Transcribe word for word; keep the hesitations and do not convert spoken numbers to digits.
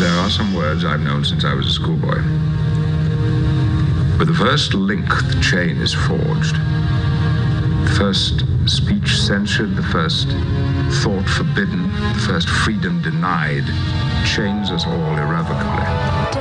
There are some words I've known since I was a schoolboy. But the first link, the chain is forged. The first speech censured, the first thought forbidden, the first freedom denied, chains us all irrevocably.